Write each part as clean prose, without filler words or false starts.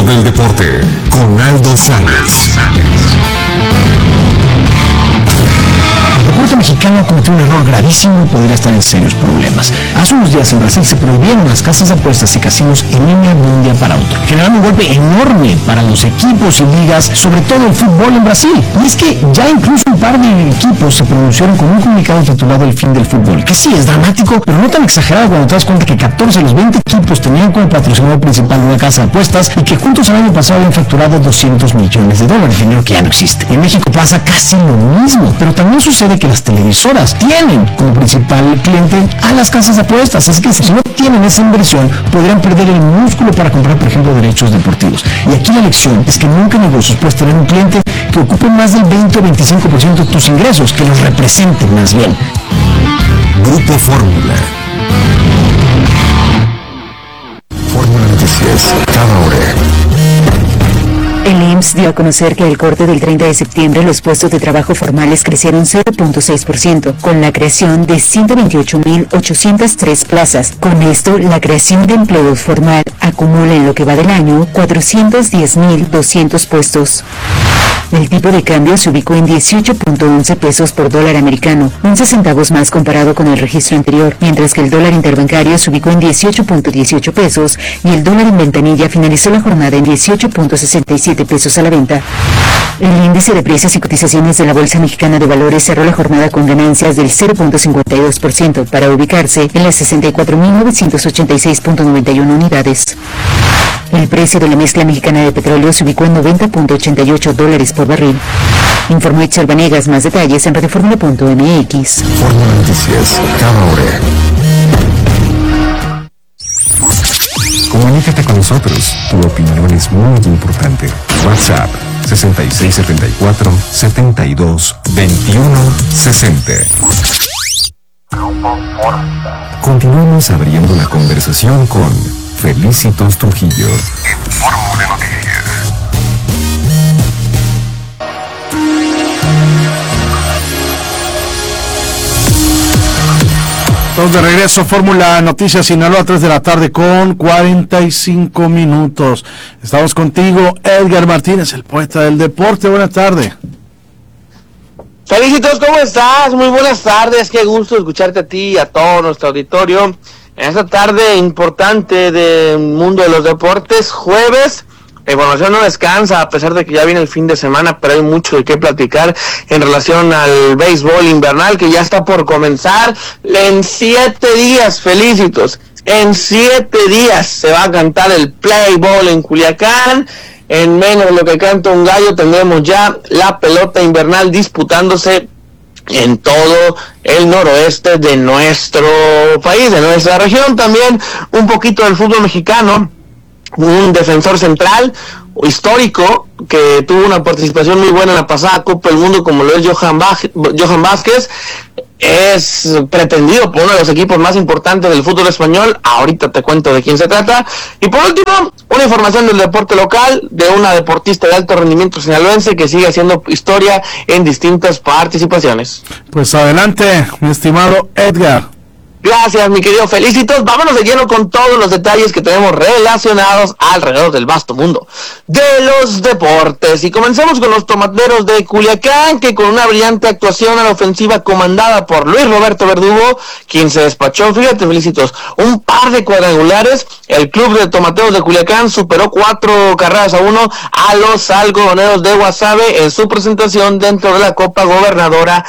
del deporte con Aldo Sánchez. El deporte mexicano cometió un error gravísimo y podría estar en serios problemas. Hace unos días en Brasil se prohibieron las casas de apuestas y casinos en línea de un día para otro, generando un golpe enorme para los equipos y ligas, sobre todo el fútbol en Brasil. Y es que ya incluso un par de equipos se pronunciaron con un comunicado titulado El fin del fútbol, que sí es dramático, pero no tan exagerado cuando te das cuenta que 14 de los 20 equipos tenían como patrocinador principal una casa de apuestas y que juntos el año pasado habían facturado $200 millones, dinero que ya no existe. En México pasa casi lo mismo, pero también sucede que las televisoras tienen como principal cliente a las casas de apuestas, así que si no tienen esa inversión podrían perder el músculo para comprar, por ejemplo, derechos deportivos. Y aquí la lección es que nunca en negocios puedes tener un cliente que ocupe más del 20 o 25% de tus ingresos, que los represente más bien. Grupo Fórmula. Fórmula Noticias, cada hora. El IMSS dio a conocer que el corte del 30 de septiembre los puestos de trabajo formales crecieron 0.6%, con la creación de 128.803 plazas. Con esto, la creación de empleo formal acumula en lo que va del año 410.200 puestos. El tipo de cambio se ubicó en 18.11 pesos por dólar americano, 11 centavos más comparado con el registro anterior, mientras que el dólar interbancario se ubicó en 18.18 pesos y el dólar en ventanilla finalizó la jornada en 18.67 pesos a la venta. El índice de precios y cotizaciones de la Bolsa Mexicana de Valores cerró la jornada con ganancias del 0.52% para ubicarse en las 64.986.91 unidades. El precio de la mezcla mexicana de petróleo se ubicó en $90.88 por barril. Informó Itzel Vanegas. Más detalles en radioformula.mx. Fórmula Noticias, cada hora. Comunícate con nosotros. Tu opinión es muy importante. WhatsApp 6674-722160. Continuamos abriendo la conversación con Felicitos Trujillo. Fórmula Noticias. Todos de regreso, Fórmula Noticias Sinaloa, 3 de la tarde con 45 minutos. Estamos contigo, Edgar Martínez, el poeta del deporte. Buenas tardes. Felicitos, ¿cómo estás? Muy buenas tardes, qué gusto escucharte a ti y a todo nuestro auditorio en esta tarde importante del mundo de los deportes. Jueves, la información no descansa a pesar de que ya viene el fin de semana, pero hay mucho de qué platicar en relación al béisbol invernal que ya está por comenzar en 7 días, Felicitos. En 7 días se va a cantar el Play Ball en Culiacán. En menos de lo que canta un gallo tendremos ya la pelota invernal disputándose en todo el noroeste de nuestro país, de nuestra región. También un poquito del fútbol mexicano, un defensor central histórico que tuvo una participación muy buena en la pasada Copa del Mundo, como lo es Johan Vázquez, es pretendido por uno de los equipos más importantes del fútbol español. Ahorita te cuento de quién se trata. Y por último, una información del deporte local, de una deportista de alto rendimiento sinaloense que sigue haciendo historia en distintas participaciones. Pues adelante, mi estimado Edgar. Gracias, mi querido Felicitos. Vámonos de lleno con todos los detalles que tenemos relacionados alrededor del vasto mundo de los deportes. Y comencemos con los tomateros de Culiacán, que con una brillante actuación a la ofensiva comandada por Luis Roberto Verdugo, quien se despachó, fíjate, Felicitos, un par de cuadrangulares. El club de tomateros de Culiacán superó 4-1 a los algodoneros de Guasave en su presentación dentro de la Copa Gobernadora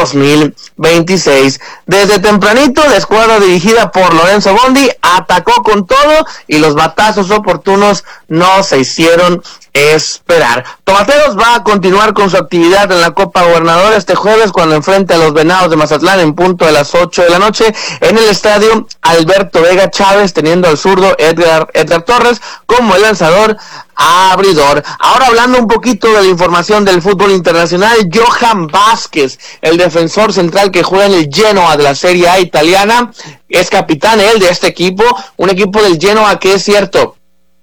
2026. Desde tempranito, la escuadra dirigida por Lorenzo Bondi atacó con todo y los batazos oportunos no se hicieron esperar. Tomateros va a continuar con su actividad en la Copa Gobernadora este jueves cuando enfrente a los Venados de Mazatlán en punto de las 8 de la noche en el estadio Alberto Vega Chávez, teniendo al zurdo Edgar Torres como el lanzador abridor. Ahora hablando un poquito de la información del fútbol internacional, Johan Vázquez, el defensor central que juega en el Genoa de la Serie A italiana, es capitán él de este equipo, un equipo del Genoa que es cierto,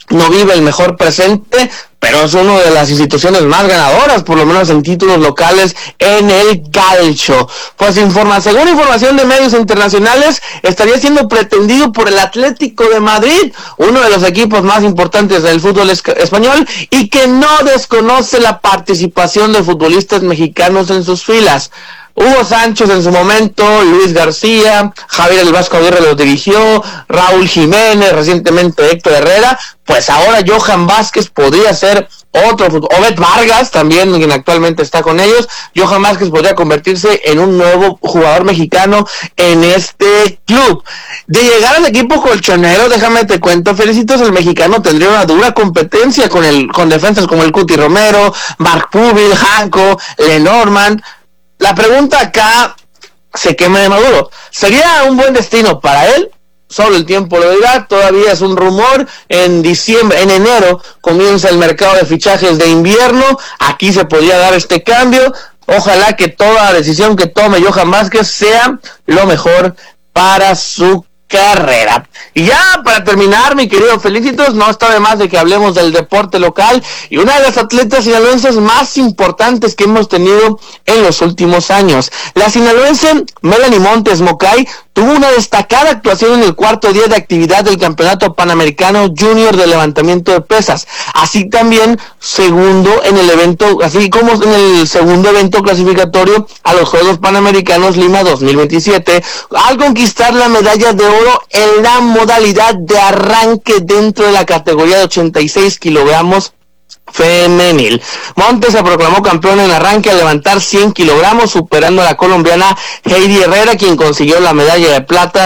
no vive el mejor presente, pero es una de las instituciones más ganadoras, por lo menos en títulos locales en el calcio. Pues según información de medios internacionales, estaría siendo pretendido por el Atlético de Madrid, uno de los equipos más importantes del fútbol español, y que no desconoce la participación de futbolistas mexicanos en sus filas. Hugo Sánchez en su momento, Luis García, Javier El Vasco Aguirre los dirigió, Raúl Jiménez, recientemente Héctor Herrera, pues ahora Johan Vázquez podría ser otro, Obed Vargas también, quien actualmente está con ellos. Johan Vázquez podría convertirse en un nuevo jugador mexicano en este club. De llegar al equipo colchonero, déjame te cuento, Felicitos, el mexicano tendría una dura competencia con defensas como el Cuti Romero, Marc Pubil, Janko, Lenormand. La pregunta acá se quema de maduro. ¿Sería un buen destino para él? Solo el tiempo lo dirá, todavía es un rumor. En enero comienza el mercado de fichajes de invierno. Aquí se podría dar este cambio. Ojalá que toda decisión que tome Johan Vázquez sea lo mejor para su carrera. Y ya para terminar, mi querido Felicitos, no está de más de que hablemos del deporte local y una de las atletas sinaloenses más importantes que hemos tenido en los últimos años. La sinaloense Melanie Montes Mocay tuvo una destacada actuación en el cuarto día de actividad del Campeonato Panamericano Junior de levantamiento de pesas, así también segundo en el evento, así como en el segundo evento clasificatorio a los Juegos Panamericanos Lima 2027, al conquistar la medalla de oro en la modalidad de arranque dentro de la categoría de 86 kilogramos femenil. Montes se proclamó campeón en arranque al levantar 100 kilogramos, superando a la colombiana Heidi Herrera, quien consiguió la medalla de plata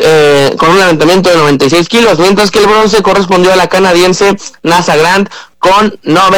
con un levantamiento de 96 kilos, mientras que el bronce correspondió a la canadiense Nasa Grant con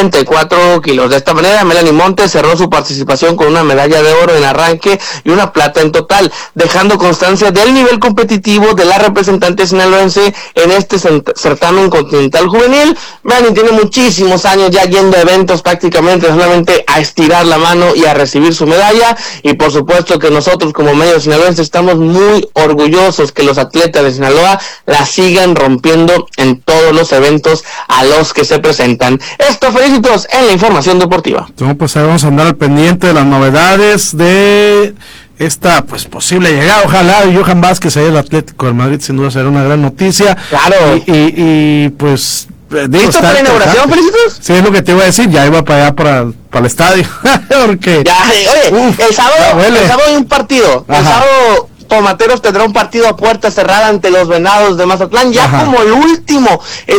94 kilos. De esta manera, Melanie Montes cerró su participación con una medalla de oro en arranque y una plata en total, dejando constancia del nivel competitivo de la representante sinaloense en este certamen continental juvenil. Melanie tiene muchísimos años ya yendo a eventos prácticamente solamente a estirar la mano y a recibir su medalla, y por supuesto que nosotros como medios sinaloenses estamos muy orgullosos que los atletas de Sinaloa la sigan rompiendo en todos los eventos a los que se presentan. Esto, Felicitos, en la información deportiva. No, pues ahí vamos a andar al pendiente de las novedades de esta pues posible llegada. Ojalá Johan Vázquez ahí el Atlético de Madrid, sin duda será una gran noticia. Claro. Y pues ¿listo para la inauguración, Felicitos? Sí, es lo que te iba a decir, ya iba para allá para el estadio. Porque ya, oye, el sábado hay un partido. Ajá. El sábado Tomateros tendrá un partido a puerta cerrada ante los Venados de Mazatlán, ya Ajá. como el último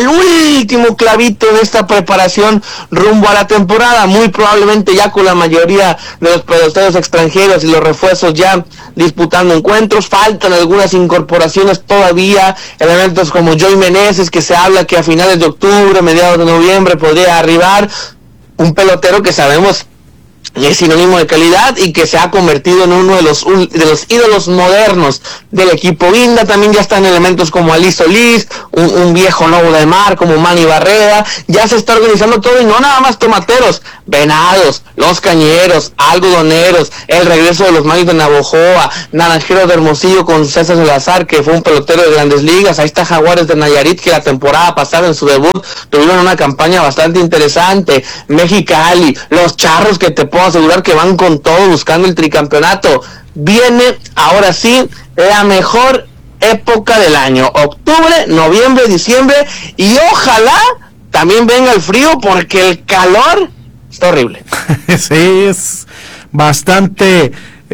clavito de esta preparación rumbo a la temporada, muy probablemente ya con la mayoría de los peloteros extranjeros y los refuerzos ya disputando encuentros. Faltan algunas incorporaciones todavía, elementos como Joey Meneses, que se habla que a finales de octubre, mediados de noviembre podría arribar, un pelotero que sabemos es sinónimo de calidad y que se ha convertido en uno de los ídolos modernos del equipo guinda. También ya están elementos como Ali Solís, un viejo lobo de mar como Manny Barrera. Ya se está organizando todo, y no nada más Tomateros, Venados, Los Cañeros, Algodoneros, el regreso de los Mayos de Navojoa, Naranjeros de Hermosillo con César Salazar, que fue un pelotero de Grandes Ligas. Ahí está Jaguares de Nayarit, que la temporada pasada en su debut tuvieron una campaña bastante interesante. Mexicali, los Charros, que te puedo asegurar que van con todo buscando el tricampeonato. Viene ahora sí la mejor época del año, octubre, noviembre, diciembre, y ojalá también venga el frío, porque el calor está horrible. Sí, es bastante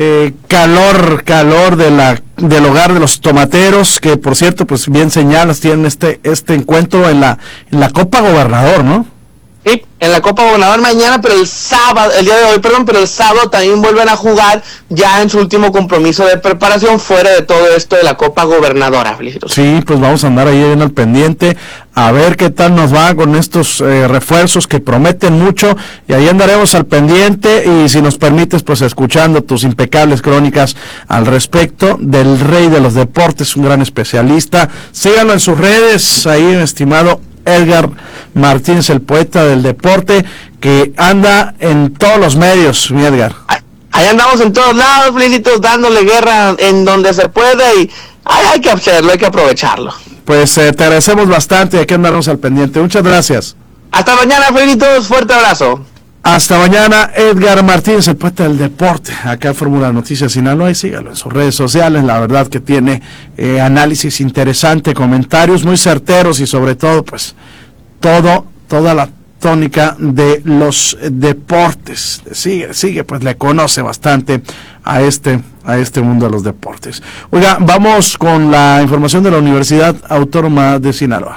calor del hogar de los Tomateros, que por cierto, pues bien señalas, tienen este encuentro en la Copa Gobernador, ¿no? Sí, en la Copa Gobernador mañana, pero el sábado también vuelven a jugar ya en su último compromiso de preparación fuera de todo esto de la Copa Gobernadora. Felicitos. Sí, pues vamos a andar ahí bien al pendiente, a ver qué tal nos va con estos refuerzos que prometen mucho, y ahí andaremos al pendiente, y si nos permites, pues escuchando tus impecables crónicas al respecto del rey de los deportes, un gran especialista. Síganlo en sus redes, ahí, estimado Edgar Martínez, el poeta del deporte, que anda en todos los medios, mi Edgar. Ahí andamos en todos lados, Felicitos, dándole guerra en donde se puede, y hay que hacerlo, hay que aprovecharlo. pues te agradecemos bastante y aquí andarnos al pendiente. Muchas gracias. Hasta mañana, Felitos, fuerte abrazo. Hasta mañana, Edgar Martínez, el poeta del deporte, acá en Fórmula Noticias Sinaloa, y sígalo en sus redes sociales, la verdad que tiene análisis interesante, comentarios muy certeros y sobre todo, pues, toda la tónica de los deportes. Sigue, pues le conoce bastante a este mundo de los deportes. Oiga, vamos con la información de la Universidad Autónoma de Sinaloa.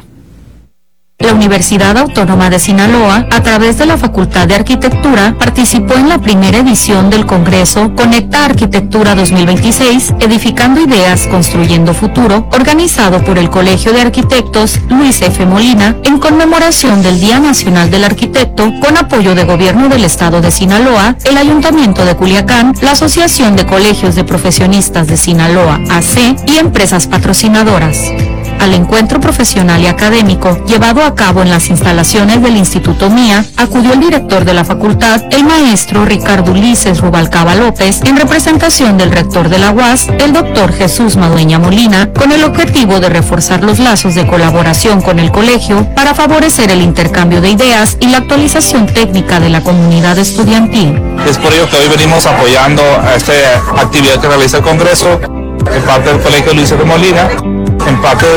La Universidad Autónoma de Sinaloa, a través de la Facultad de Arquitectura, participó en la primera edición del Congreso Conecta Arquitectura 2026, Edificando Ideas, Construyendo Futuro, organizado por el Colegio de Arquitectos Luis F. Molina, en conmemoración del Día Nacional del Arquitecto, con apoyo de Gobierno del Estado de Sinaloa, el Ayuntamiento de Culiacán, la Asociación de Colegios de Profesionistas de Sinaloa, AC, y empresas patrocinadoras. Al encuentro profesional y académico llevado a cabo en las instalaciones del Instituto MIA, acudió el director de la facultad, el maestro Ricardo Ulises Rubalcaba López, en representación del rector de la UAS, el doctor Jesús Madueña Molina, con el objetivo de reforzar los lazos de colaboración con el colegio para favorecer el intercambio de ideas y la actualización técnica de la comunidad estudiantil. Es por ello que hoy venimos apoyando a esta actividad que realiza el Congreso, en parte del Colegio Luis F. Molina. En parte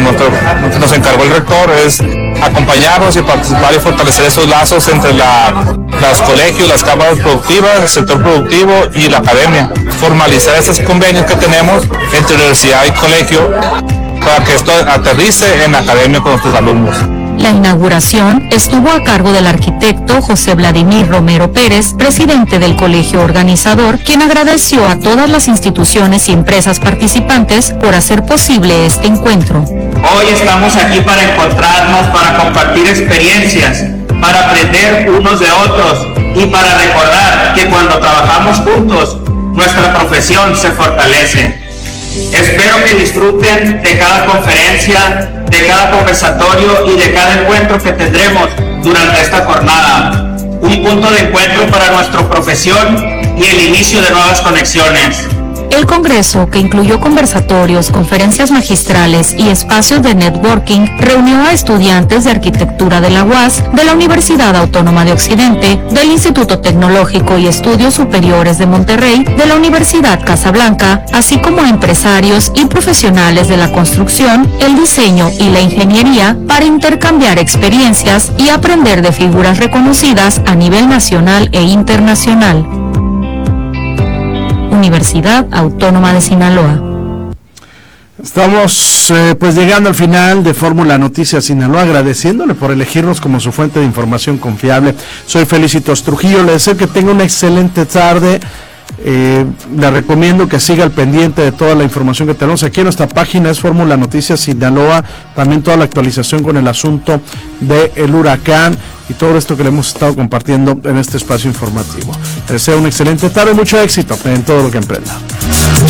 de nos encargó el rector es acompañarnos y participar y fortalecer esos lazos entre los colegios, las cámaras productivas, el sector productivo y la academia. Formalizar estos convenios que tenemos entre universidad y colegio para que esto aterrice en la academia con nuestros alumnos. La inauguración estuvo a cargo del arquitecto José Vladimir Romero Pérez, presidente del colegio organizador, quien agradeció a todas las instituciones y empresas participantes por hacer posible este encuentro. Hoy estamos aquí para encontrarnos, para compartir experiencias, para aprender unos de otros y para recordar que cuando trabajamos juntos, nuestra profesión se fortalece. Espero que disfruten de cada conferencia, de cada conversatorio y de cada encuentro que tendremos durante esta jornada. Un punto de encuentro para nuestra profesión y el inicio de nuevas conexiones. El Congreso, que incluyó conversatorios, conferencias magistrales y espacios de networking, reunió a estudiantes de arquitectura de la UAS, de la Universidad Autónoma de Occidente, del Instituto Tecnológico y Estudios Superiores de Monterrey, de la Universidad Casablanca, así como a empresarios y profesionales de la construcción, el diseño y la ingeniería para intercambiar experiencias y aprender de figuras reconocidas a nivel nacional e internacional. Universidad Autónoma de Sinaloa. Estamos pues llegando al final de Fórmula Noticias Sinaloa, agradeciéndole por elegirnos como su fuente de información confiable. Soy Felicitos Trujillo, le deseo que tenga una excelente tarde. Le recomiendo que siga al pendiente de toda la información que tenemos aquí en nuestra página, es Fórmula Noticias Sinaloa, también toda la actualización con el asunto del huracán y todo esto que le hemos estado compartiendo en este espacio informativo. Les deseo una excelente tarde, mucho éxito en todo lo que emprenda.